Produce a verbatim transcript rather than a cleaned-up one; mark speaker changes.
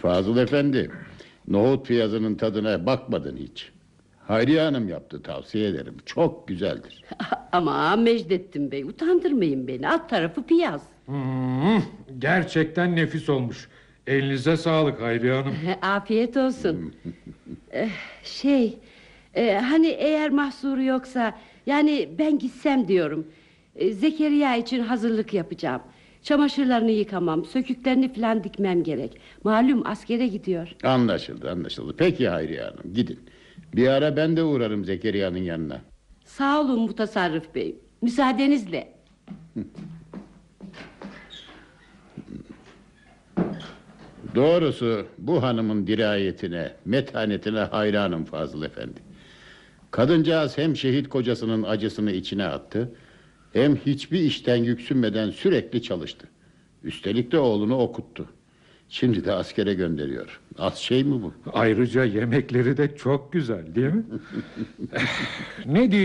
Speaker 1: Fazıl Efendi, nohut piyazının tadına bakmadın hiç. Hayriye Hanım yaptı, tavsiye ederim. Çok güzeldir.
Speaker 2: Ama Mecdettin Bey, utandırmayın beni. Alt tarafı piyaz.
Speaker 3: Hmm, gerçekten nefis olmuş. Elinize sağlık Hayriye Hanım.
Speaker 2: Afiyet olsun. Eh, Şey e, Hani eğer mahsuru yoksa, yani ben gitsem diyorum. E, Zekeriya için hazırlık yapacağım. Çamaşırlarını yıkamam, söküklerini falan dikmem gerek. Malum askere gidiyor.
Speaker 1: Anlaşıldı, anlaşıldı. Peki Hayriye Hanım, gidin. Bir ara ben de uğrarım Zekeriya'nın yanına.
Speaker 2: Sağ olun Mutasarrıf Bey. Müsaadenizle.
Speaker 1: Doğrusu bu hanımın dirayetine, metanetine hayranım Fazıl Efendi. Kadıncağız hem şehit kocasının acısını içine attı, hem hiçbir işten yüksünmeden sürekli çalıştı. Üstelik de oğlunu okuttu. Şimdi de askere gönderiyor. Az şey mi bu?
Speaker 3: Ayrıca yemekleri de çok güzel, değil mi? Ne diyeyim?